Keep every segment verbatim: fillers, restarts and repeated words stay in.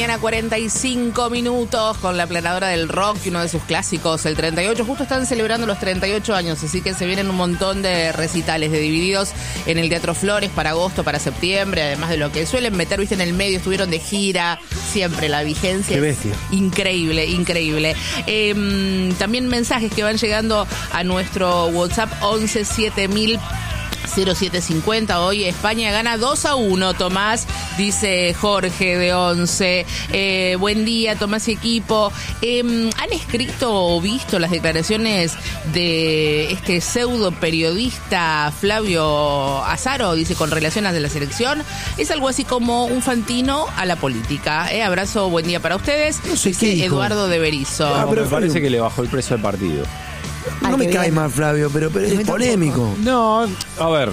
cuarenta y cinco minutos con la planadora del rock y uno de sus clásicos, el treinta y ocho. Justo están celebrando los treinta y ocho años, así que se vienen un montón de recitales de Divididos en el Teatro Flores para agosto, para septiembre, además de lo que suelen meter, viste, en el medio. Estuvieron de gira, siempre la vigencia. Qué bestia. Es increíble, increíble. Eh, también mensajes que van llegando a nuestro WhatsApp once siete mil cero siete cincuenta. Hoy España gana dos a uno, Tomás, dice Jorge de once. Eh, buen día, Tomás y equipo. Eh, ¿Han escrito o visto las declaraciones de este pseudo periodista Flavio Azaro? Dice, con relación a la selección. Es algo así como un Fantino a la política. Eh, abrazo, buen día para ustedes. No sé dice qué dijo. Eduardo de Berizo. Ah, pero me parece que le bajó el precio al partido. No Ay, me qué cae bien. mal, Flavio, pero, pero A mí es tampoco. polémico. No, a ver.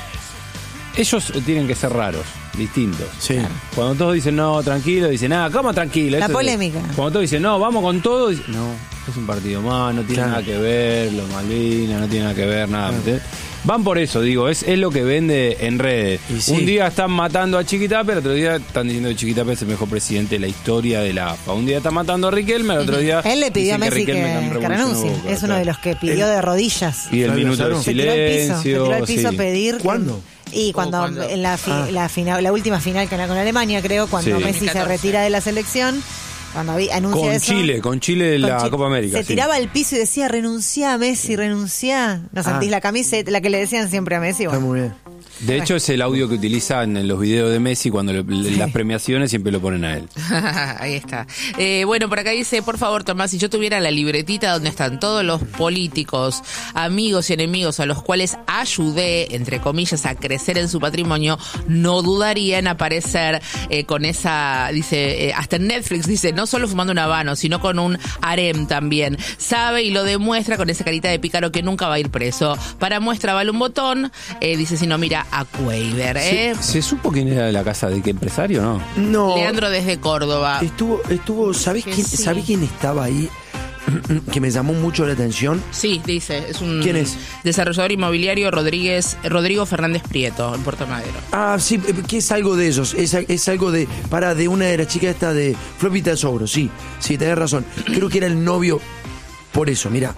Ellos tienen que ser raros, distintos. Sí. Cuando todos dicen no, tranquilo, dicen, ah, ¿cómo tranquilo? La Esto es- polémica. Cuando todos dicen, no, vamos con todo, dicen, no, es un partido más, no tiene Claro. nada que ver, los Malvinas, no tiene nada que ver, nada. ¿entendés? Van por eso, digo, es, es lo que vende en redes. Y sí. Un día están matando a Chiquitapia, el otro día están diciendo que Chiquitapia es el mejor presidente de la historia de la A F A. Un día está matando a Riquelme, el otro día Él le pidió a dicen Messi que, Riquelme que revolucionó renuncie. Boca, Es uno claro. de los que pidió de rodillas. Y el Flavio minuto de Azaro. Se tiró al piso, silencio. se tiró al piso sí. a pedir. que- ¿Cuándo? Y cuando, ¿Cómo cuándo? en la, fi- Ah. la, final, la última final que ganó con Alemania, creo, cuando Sí. Messi se dos mil catorce. retira de la selección, cuando vi- anuncia Con eso. Chile, con Chile en con la Chi- Copa América. Se sí. tiraba al piso y decía, renunciá, Messi, renunciá. ¿No sentís Ah. la camiseta, la que le decían siempre a Messi? Está Bueno. muy bien. De hecho, es el audio que utilizan en los videos de Messi cuando le- le- las premiaciones siempre lo ponen a él. Ahí está. Eh, bueno, por acá dice, por favor, Tomás, si yo tuviera la libretita donde están todos los políticos, amigos y enemigos a los cuales ayudé, entre comillas, a crecer en su patrimonio, no dudaría en aparecer eh, con esa, dice, eh, hasta en Netflix, dice, no solo fumando un habano, sino con un harem también. Sabe y lo demuestra con esa carita de pícaro que nunca va a ir preso. Para muestra vale un botón, eh, dice, si no mira a Quaver, ¿eh? ¿Se, ¿Se supo quién era de la casa de qué empresario no? No. Leandro desde Córdoba. Estuvo, estuvo, ¿sabés Que quién, sí. ¿sabés quién estaba ahí? Que me llamó mucho la atención. Sí, dice, es un ¿Quién es? desarrollador inmobiliario Rodríguez, Rodrigo Fernández Prieto, en Puerto Madero. Ah, sí, eh, que es algo de ellos. Es, es algo de. Para, de una de las chicas esta de Flopita de Sobro. Sí, sí, tenés razón. Creo que era el novio. Por eso, mira.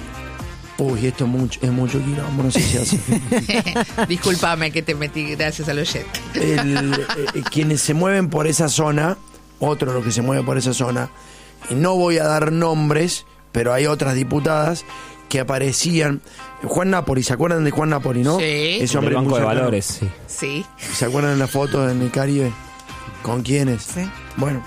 Uy, esto es mucho, es mucho quilombo, no sé si hace. Discúlpame que te metí gracias al oyente. El, eh, quienes se mueven por esa zona, otro de los que se mueve por esa zona, y no voy a dar nombres, pero hay otras diputadas que aparecían. Juan Napoli, ¿se acuerdan de Juan Napoli, no? Sí. Ese El hombre Banco muy de cercano. Valores, sí. Sí. ¿Se acuerdan de la foto en el Caribe? ¿Con quiénes? Sí. Bueno,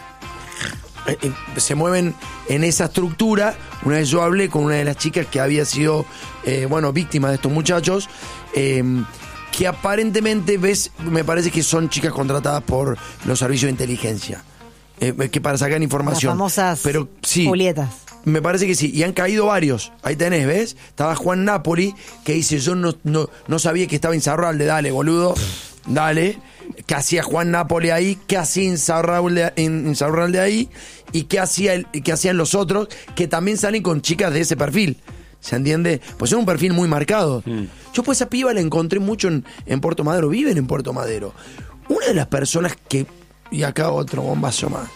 eh, eh, se mueven en esa estructura. Una vez yo hablé con una de las chicas que había sido, eh, bueno, víctima de estos muchachos, eh, que aparentemente, ves, me parece que son chicas contratadas por los servicios de inteligencia, eh, que para sacar información. Las famosas Pero sí, Julietas. me parece que sí, y han caído varios. Ahí tenés, ¿ves? Estaba Juan Napoli, que dice, yo no, no, no sabía que estaba Insaurralde. Dale, boludo, dale. ¿Qué hacía Juan Napoli ahí? ¿Qué hacía Insaurralde, Insaurralde ahí? ¿Y qué, hacía el, qué hacían los otros? Que también salen con chicas de ese perfil. ¿Se entiende? Pues es un perfil muy marcado. Mm. Yo pues esa piba la encontré mucho en, en Puerto Madero. Viven en Puerto Madero. Una de las personas que... Y acá otro bombazo más.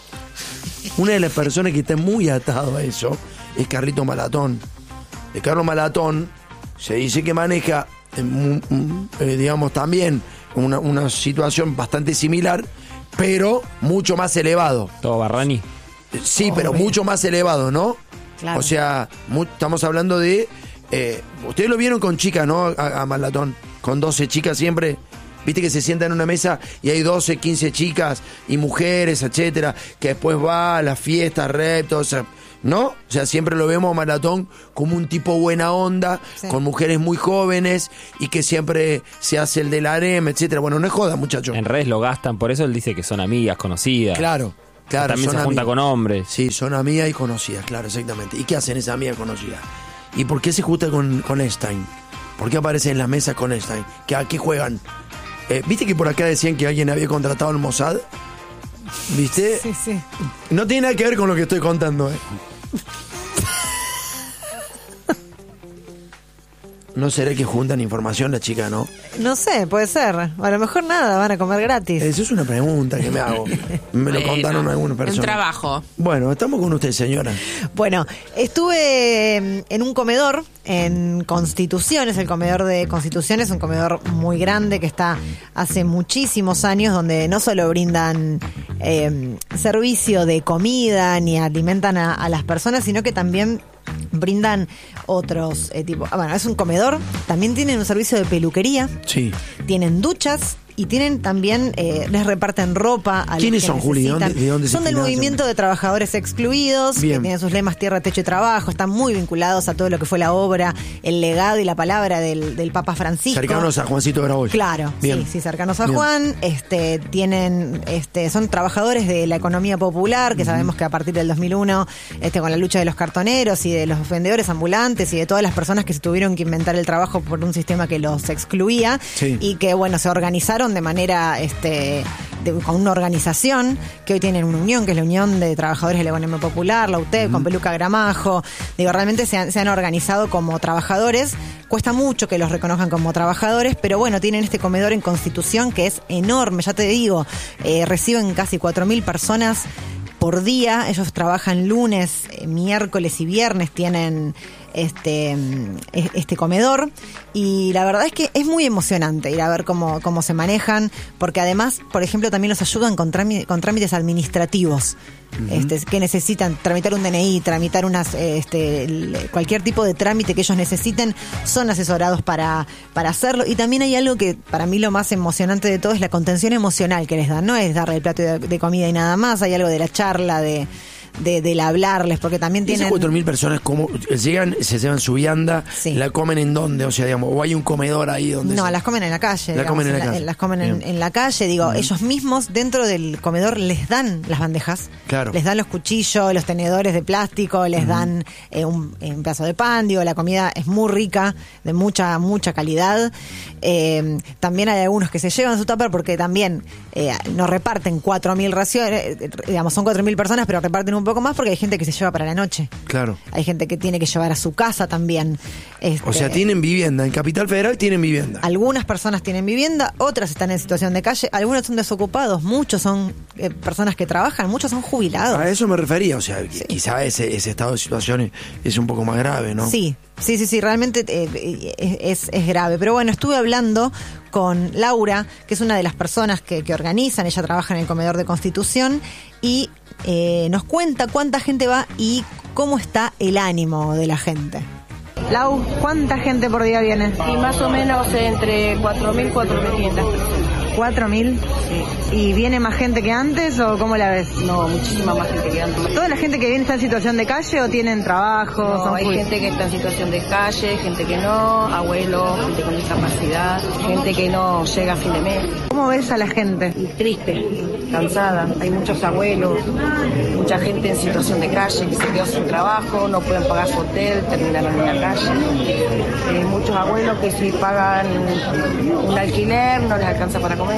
Una de las personas que está muy atado a eso es Carlito Malatón. De Carlos Malatón se dice que maneja, eh, mu- mu- eh, digamos, también una, una situación bastante similar, pero mucho más elevado. Todo Barrani. Eh, Sí, pero mucho más elevado, ¿no? Claro. O sea, mu- estamos hablando de... eh, ustedes lo vieron con chicas, ¿no? A, a Malatón. Con doce chicas siempre. Viste que se sientan en una mesa y hay doce, quince chicas y mujeres, etcétera, que después va a las fiestas, rap, todo eso, ¿no? O sea, siempre lo vemos a Malatón como un tipo buena onda, Sí. con mujeres muy jóvenes y que siempre se hace el del harem, etcétera. Bueno, no es joda, muchachos. En redes lo gastan, por eso él dice que son amigas, conocidas. Claro, claro. También son se junta amigas. con hombres. Sí, son amigas y conocidas, claro, exactamente. ¿Y qué hacen esas amigas conocidas? ¿Y por qué se junta con, con Einstein? ¿Por qué aparece en las mesas con Einstein? ¿Que ¿A qué juegan? Eh, ¿Viste que por acá decían que alguien había contratado al Mossad? ¿Viste? Sí, sí. No tiene nada que ver con lo que estoy contando, ¿eh? ¿No será que juntan información la chica, no? No sé, puede ser. O a lo mejor nada, van a comer gratis. Esa es una pregunta que me hago. Me lo Bueno, contaron algunas personas. Un trabajo. Bueno, estamos con usted, señora. Bueno, estuve en un comedor en Constitución, es el comedor de Constitución, es un comedor muy grande que está hace muchísimos años, donde no solo brindan eh, servicio de comida ni alimentan a, a las personas, sino que también brindan otros eh, tipos. Bueno, es un comedor, también tienen un servicio de peluquería, Sí. tienen duchas y tienen también, eh, les reparten ropa a los ¿Quiénes que son, Juli? ¿De necesitan. dónde- de dónde se Son del financian? movimiento de trabajadores excluidos, Bien. que tienen sus lemas tierra, techo y trabajo, están muy vinculados a todo lo que fue la obra, el legado y la palabra del, del Papa Francisco. Cercanos a Juancito Graboy. Claro, Bien. sí, sí, cercanos a Bien. Juan, este, tienen, este, son trabajadores de la economía popular, que sabemos que a partir del dos mil uno, este, con la lucha de los cartoneros y de los vendedores ambulantes y de todas las personas que se tuvieron que inventar el trabajo por un sistema que los excluía, Sí. y que bueno, se organizaron de manera, este, de- con una organización, que hoy tienen una unión, que es la Unión de Trabajadores de la Economía Popular, la U T E P, con Peluca Gramajo. Digo, realmente se han, se han organizado como trabajadores. Cuesta mucho que los reconozcan como trabajadores, pero bueno, tienen este comedor en Constitución que es enorme, ya te digo, eh, reciben casi cuatro mil personas por día. Ellos trabajan lunes, eh, miércoles y viernes, tienen este, mm, e- este comedor, y la verdad es que es muy emocionante ir a ver cómo, cómo se manejan, porque además, por ejemplo, también los ayudan con, trámi- con trámites administrativos. Este, que necesitan tramitar un D N I, tramitar unas, eh, este, el- cualquier tipo de trámite que ellos necesiten, son asesorados para, para hacerlo. Y también hay algo que para mí lo más emocionante de todo es la contención emocional que les dan. No es darle el plato de, de comida y nada más, hay algo de la charla, de, de, del hablarles, porque también ¿Y esas tienen... cuatro mil personas cómo llegan, se llevan su vianda, Sí. la comen en dónde? O sea, digamos, o hay un comedor ahí donde No, se- las comen en la calle. La digamos, comen en la calle. las comen en, Bien. en la calle. Digo, ellos mismos dentro del comedor les dan las bandejas. Claro. Les dan los cuchillos, los tenedores de plástico, les dan eh, un, un pedazo de pan. Digo, la comida es muy rica, de mucha, mucha calidad. Eh, también hay algunos que se llevan su tupper porque también eh, nos reparten cuatro mil raciones. eh, digamos, son cuatro mil personas, pero reparten un poco más porque hay gente que se lleva para la noche. Claro. Hay gente que tiene que llevar a su casa también. O sea, Este, tienen vivienda. En Capital Federal tienen vivienda. algunas personas tienen vivienda, otras están en situación de calle, algunos son desocupados, muchos son eh, personas que trabajan, muchos son jubilados. A eso me refería. O sea, quizá ese, ese estado de situación es, es un poco más grave, ¿no? Sí, sí, sí, sí, realmente eh, es, es grave. Pero bueno, estuve hablando con Laura, que es una de las personas que, que organizan, ella trabaja en el comedor de Constitución, y eh, nos cuenta cuánta gente va y cómo está el ánimo de la gente. Lau, ¿cuánta gente por día viene? Y más o menos entre cuatro mil y cuatro mil quinientas personas. ¿Cuatro mil? Sí. ¿Y viene más gente que antes o cómo la ves? No, muchísima más gente que antes. ¿Toda la gente que viene está en situación de calle o tienen trabajo? No, son hay full? gente que está en situación de calle, gente que no, abuelos, gente con discapacidad, gente que no llega a fin de mes. ¿Cómo ves a la gente? Y triste, cansada. Hay muchos abuelos, mucha gente en situación de calle que se quedó sin trabajo, no pueden pagar su hotel, terminaron en la calle. Eh, muchos abuelos que si pagan un alquiler no les alcanza para comer.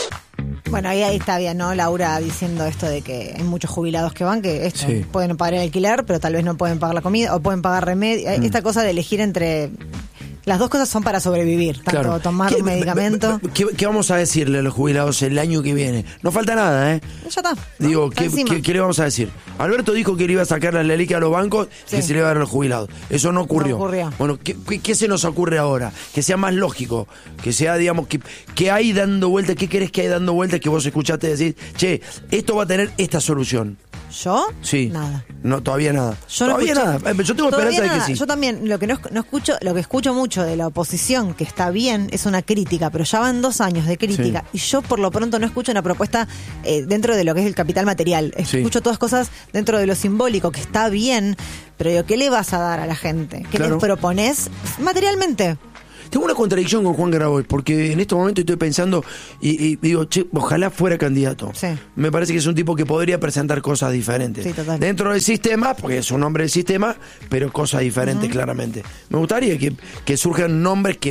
Bueno, ahí, ahí está bien, ¿no? Laura diciendo esto de que hay muchos jubilados que van, que esto, Sí. pueden pagar el alquiler, pero tal vez no pueden pagar la comida o pueden pagar remedio. Mm. Esta cosa de elegir entre... Las dos cosas son para sobrevivir, tanto Claro. tomar ¿Qué- un medicamento. ¿qué, qué vamos a decirle a los jubilados el año que viene? No falta nada, ¿eh? Ya está. ¿no? Digo, Está ¿qué, encima. qué- qué le vamos a decir? Alberto dijo que le iba a sacar la lelica a los bancos y Sí. que se le iba a dar a los jubilados. Eso no ocurrió. No ocurrió. Bueno, ¿qué, qué, qué se nos ocurre ahora? Que sea más lógico, que sea, digamos, que, que hay dando vuelta, ¿qué querés que hay dando vuelta que vos escuchaste decir? Che, esto va a tener esta solución. ¿Yo? Sí. Nada. No, todavía nada. Yo no todavía escucho- nada. Eh, Yo tengo Todavía esperanza de nada. que sí. Yo también, lo que no, no escucho, lo que escucho mucho de la oposición, que está bien, es una crítica, pero ya van dos años de crítica, y yo por lo pronto no escucho una propuesta eh, dentro de lo que es el capital material. Sí. Escucho todas cosas dentro de lo simbólico, que está bien, pero digo, ¿qué le vas a dar a la gente? ¿Qué Claro. les propones materialmente? Tengo una contradicción con Juan Graboy, porque en este momento estoy pensando y, y digo, che, ojalá fuera candidato. Sí. Me parece que es un tipo que podría presentar cosas diferentes. Sí, total. Dentro del sistema, porque es un hombre del sistema, pero cosas diferentes, claramente. Me gustaría que, que surjan nombres que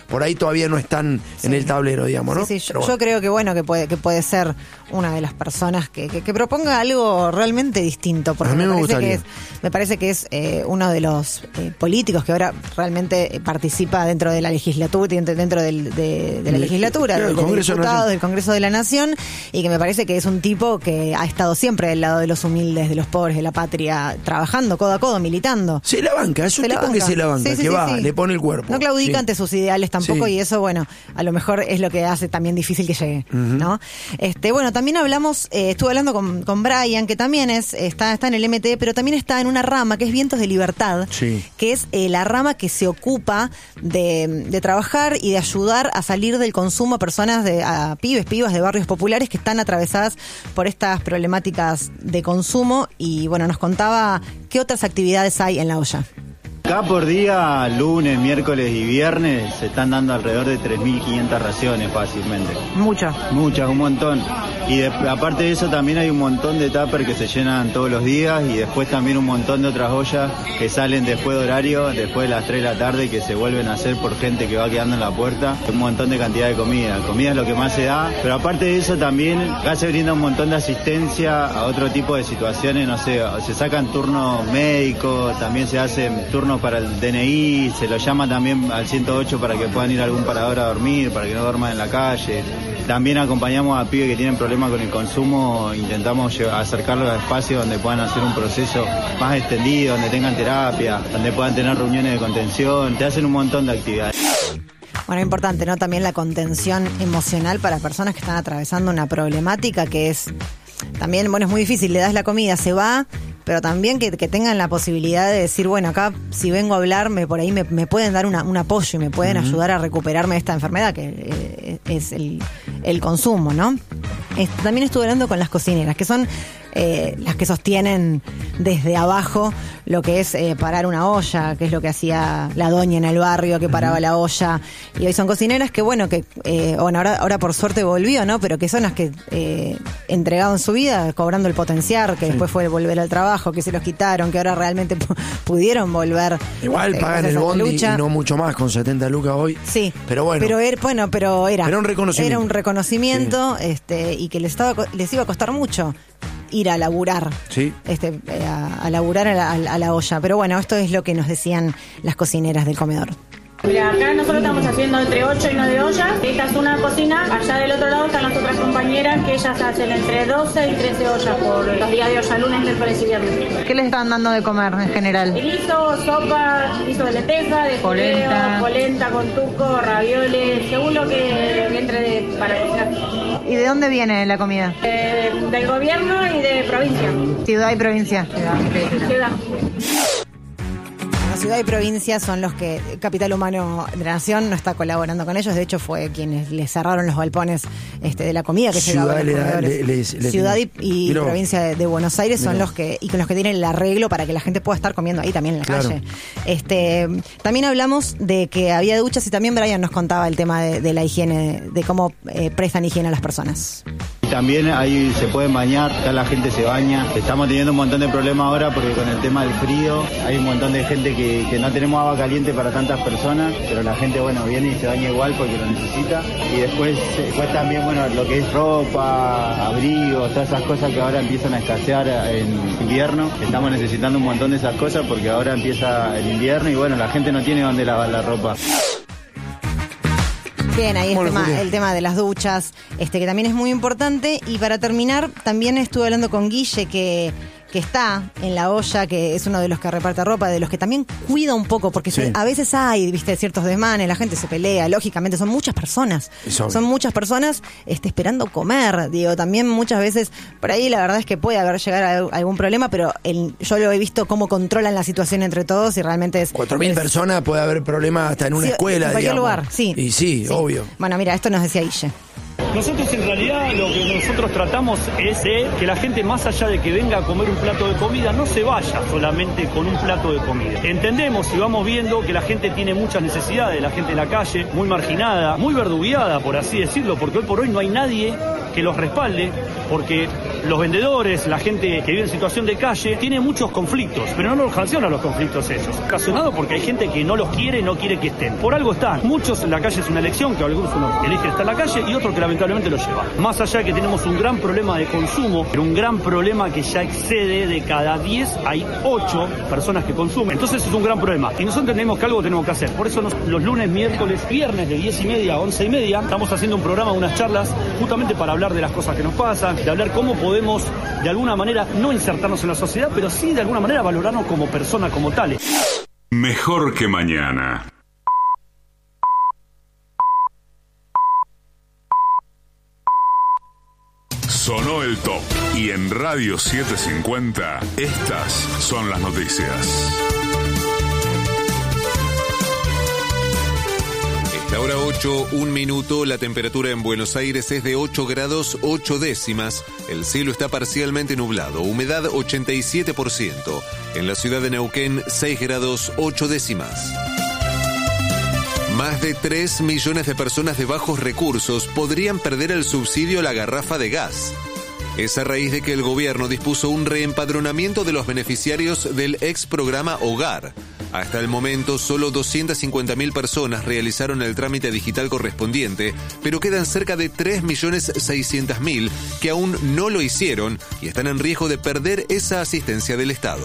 por ahí todavía no están Sí. en el tablero, digamos, ¿no? Sí, sí, yo, Pero bueno. yo creo que bueno que puede que puede ser una de las personas que, que, que proponga algo realmente distinto, porque A mí me parece gustaría. que es, me parece que es eh, uno de los eh, políticos que ahora realmente eh, participa dentro de la legislatura, dentro, dentro del, de, de la De- legislatura, del de, de Congreso de la diputados, Nación. del Congreso de la Nación, y que me parece que es un tipo que ha estado siempre del lado de los humildes, de los pobres, de la patria, trabajando codo a codo, militando. Se la banca, es un Se la tipo que banca. se la banca, Sí, sí, que sí, va, sí. le pone el cuerpo. No claudica Sí. ante sus ideales tampoco, Sí. y eso, bueno, a lo mejor es lo que hace también difícil que llegue, ¿no? Este, bueno, también hablamos, eh, estuve hablando con, con Brian, que también es, está, está en el M T, pero también está en una rama que es Vientos de Libertad, Sí. que es eh, la rama que se ocupa de, de trabajar y de ayudar a salir del consumo a personas, de, a pibes, pibas de barrios populares que están atravesadas por estas problemáticas de consumo, y bueno, nos contaba qué otras actividades hay en la olla. Acá por día, lunes, miércoles y viernes, se están dando alrededor de tres mil quinientas raciones fácilmente. Mucho. Muchas, un montón. Y de- aparte de eso también hay un montón de tuppers que se llenan todos los días y después también un montón de otras ollas que salen después de horario, después de las tres de la tarde, y que se vuelven a hacer por gente que va quedando en la puerta. Un montón de cantidad de comida. Comida es lo que más se da, pero aparte de eso también acá se brinda un montón de asistencia a otro tipo de situaciones, no sé, se sacan turnos médicos, también se hacen turnos para el D N I, se lo llama también al ciento ocho para que puedan ir a algún parador a dormir, para que no duerman en la calle. También acompañamos a pibes que tienen problemas con el consumo, intentamos lle- acercarlos a espacios donde puedan hacer un proceso más extendido, donde tengan terapia, donde puedan tener reuniones de contención, te hacen un montón de actividades. Bueno, importante, ¿no? También la contención emocional para personas que están atravesando una problemática que es también, bueno, es muy difícil, le das la comida, se va, pero también que, que tengan la posibilidad de decir, bueno, acá si vengo a hablarme, por ahí me, me pueden dar una, un apoyo y me pueden uh-huh. ayudar a recuperarme de esta enfermedad, que eh, es el, el consumo, ¿no? Es, también estuve hablando con las cocineras, que son eh, las que sostienen desde abajo lo que es eh, parar una olla, que es lo que hacía la doña en el barrio, que paraba uh-huh. la olla, y hoy son cocineras que, bueno, que eh, bueno, ahora, ahora por suerte volvió, ¿no? Pero que son las que eh, entregaron su vida cobrando el potenciar, que sí. después fue volver al trabajo, que se los quitaron, que ahora realmente p- pudieron volver. Igual eh, pagan el bondi y no mucho más, con setenta lucas hoy. Sí, pero bueno. Pero era, bueno, pero era, era un reconocimiento. Era un reconocimiento sí. este, y que les, estaba, les iba a costar mucho ir a laburar, sí. este, a, a laburar a la, a la olla. Pero bueno, esto es lo que nos decían las cocineras del comedor. Mira, acá nosotros estamos haciendo entre ocho y nueve ollas. Esta es una cocina. Allá del otro lado están las otras compañeras que ellas hacen entre doce y trece ollas por los días de olla, lunes, miércoles y viernes. ¿Qué les están dando de comer en general? Guiso, sopa, guiso de lenteja, de polenta, fideo, polenta con tuco, ravioles, según lo que entre de, para cocinar. ¿Y de dónde viene la comida? Eh, del gobierno y de provincia. Ciudad y provincia. Ciudad. Ciudad. Ciudad y provincia son los que Capital Humano de la Nación no está colaborando con ellos. De hecho, fue quienes les cerraron los galpones este, de la comida que llegaba a los comedores. Le, le, le, Ciudad y, y Miró. provincia de, de Buenos Aires son Miró. los que y con los que tienen el arreglo para que la gente pueda estar comiendo ahí también en la claro. calle. Este, también hablamos de que había duchas y también Brian nos contaba el tema de, de la higiene, de cómo eh, prestan higiene a las personas. También ahí se pueden bañar, acá la gente se baña. Estamos teniendo un montón de problemas ahora porque con el tema del frío hay un montón de gente que, que no tenemos agua caliente para tantas personas, pero la gente, bueno, viene y se baña igual porque lo necesita. Y después, después también, bueno, lo que es ropa, abrigos, todas esas cosas que ahora empiezan a escasear en invierno. Estamos necesitando un montón de esas cosas porque ahora empieza el invierno y, bueno, la gente no tiene dónde lavar la ropa. Bien, ahí el tema, el tema de las duchas, este que también es muy importante. Y para terminar, también estuve hablando con Guille, que, que está en la olla, que es uno de los que reparte ropa, de los que también cuida un poco, porque sí. se, a veces hay, viste, ciertos desmanes, la gente se pelea, lógicamente, son muchas personas, son muchas personas este, esperando comer, digo, también muchas veces, por ahí la verdad es que puede haber llegado a algún problema, pero el, yo lo he visto cómo controlan la situación entre todos y realmente es... Cuatro mil personas puede haber problemas hasta en una sí, escuela, en cualquier digamos. lugar, sí. Y sí, sí, obvio. Bueno, mira, esto nos decía Guille. Nosotros en realidad lo que nosotros tratamos es de que la gente, más allá de que venga a comer un plato de comida, no se vaya solamente con un plato de comida. Entendemos y vamos viendo que la gente tiene muchas necesidades, la gente en la calle, muy marginada, muy verdugueada, por así decirlo, porque hoy por hoy no hay nadie que los respalde, porque los vendedores, la gente que vive en situación de calle, tiene muchos conflictos, pero no los ocasionan los conflictos ellos. Ocasionado porque hay gente que no los quiere, no quiere que estén. Por algo están. Muchos en la calle es una elección, que algunos uno elige estar en la calle y otros que lamentablemente lo llevan. Más allá de que tenemos un gran problema de consumo, pero un gran problema que ya excede de cada diez hay ocho personas que consumen. Entonces es un gran problema. Y nosotros entendemos que algo tenemos que hacer. Por eso nos, los lunes, miércoles, viernes de diez y media a once y media estamos haciendo un programa, unas charlas, justamente para hablar de las cosas que nos pasan, de hablar cómo podemos de alguna manera no insertarnos en la sociedad, pero sí de alguna manera valorarnos como personas, como tales. Mejor que mañana. Sonó el top y en Radio setecientos cincuenta estas son las noticias. La hora ocho, un minuto, la temperatura en Buenos Aires es de ocho grados ocho décimas, el cielo está parcialmente nublado, humedad ochenta y siete por ciento, en la ciudad de Neuquén seis grados ocho décimas. Más de tres millones de personas de bajos recursos podrían perder el subsidio a la garrafa de gas. Es a raíz de que el gobierno dispuso un reempadronamiento de los beneficiarios del ex programa Hogar. Hasta el momento, solo doscientas cincuenta mil personas realizaron el trámite digital correspondiente, pero quedan cerca de tres millones seiscientos mil que aún no lo hicieron y están en riesgo de perder esa asistencia del Estado.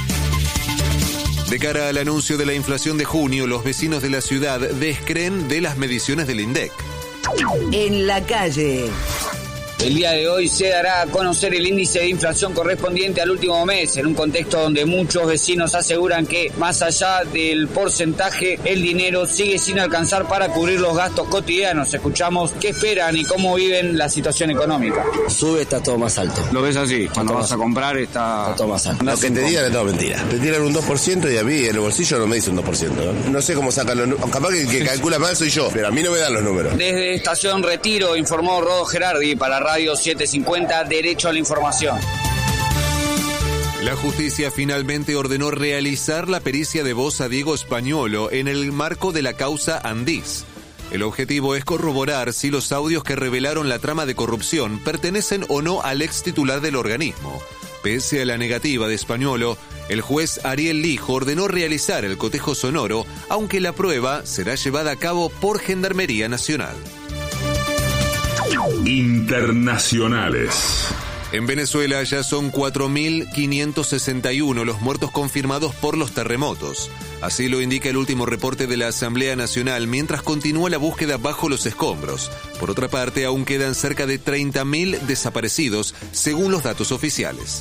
De cara al anuncio de la inflación de junio, los vecinos de la ciudad descreen de las mediciones del INDEC. En la calle. El día de hoy se dará a conocer el índice de inflación correspondiente al último mes, en un contexto donde muchos vecinos aseguran que, más allá del porcentaje, el dinero sigue sin alcanzar para cubrir los gastos cotidianos. Escuchamos qué esperan y cómo viven la situación económica. Sube, está todo más alto. ¿Lo ves así? Cuando vas a comprar está... está todo más alto. Lo que te digan es todo mentira. Te tiran un dos por ciento y a mí en el bolsillo no me dice un dos por ciento. No, no sé cómo sacan los números. Capaz que el que calcula mal soy yo, pero a mí no me dan los números. Desde Estación Retiro informó Rodo Gerardi para Radio setecientos cincuenta, Derecho a la Información. La justicia finalmente ordenó realizar la pericia de voz a Diego Españolo en el marco de la causa Andís. El objetivo es corroborar si los audios que revelaron la trama de corrupción pertenecen o no al ex titular del organismo. Pese a la negativa de Españolo, el juez Ariel Lijo ordenó realizar el cotejo sonoro, aunque la prueba será llevada a cabo por Gendarmería Nacional. Internacionales. En Venezuela ya son cuatro mil quinientos sesenta y uno los muertos confirmados por los terremotos. Así lo indica el último reporte de la Asamblea Nacional, mientras continúa la búsqueda bajo los escombros. Por otra parte, aún quedan cerca de treinta mil desaparecidos, según los datos oficiales.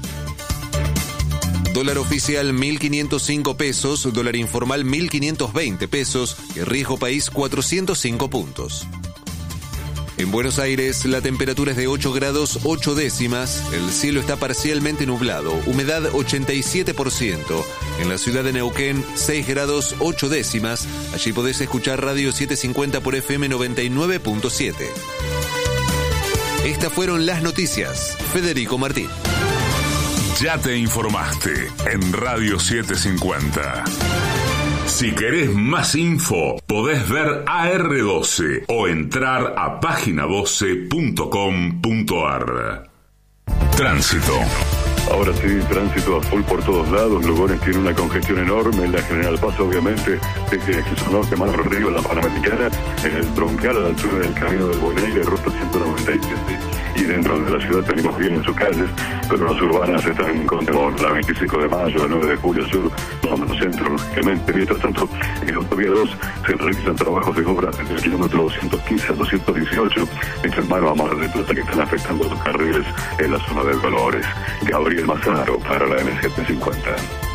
Dólar oficial mil quinientos cinco pesos, dólar informal mil quinientos veinte pesos y riesgo país cuatrocientos cinco puntos. En Buenos Aires, la temperatura es de ocho grados ocho décimas, el cielo está parcialmente nublado, humedad ochenta y siete por ciento. En la ciudad de Neuquén, seis grados ocho décimas, allí podés escuchar Radio setecientos cincuenta por F M noventa y nueve punto siete. Estas fueron las noticias. Federico Martín. Ya te informaste en Radio setecientos cincuenta. Si querés más info, podés ver A R doce o entrar a página doce punto com punto a r. Tránsito. Ahora sí, tránsito a full por todos lados. Lugones tiene una congestión enorme. En la General Paz, obviamente, desde Jesús Norte, más arriba, la Panamericana, en el troncal a la altura del Camino del Bonaire, ruta ciento noventa y siete. Y dentro de la ciudad tenemos bien en sus calles, pero las urbanas están con la veinticinco de mayo, la nueve de julio sur, zona centro, lógicamente. Mientras tanto, en la autovía dos se realizan trabajos de obra desde el kilómetro doscientos quince al doscientos dieciocho, entre Mano a Mar del Plata, que están afectando los carriles en la zona de Dolores. Gabriel Mazaro para la M setecientos cincuenta.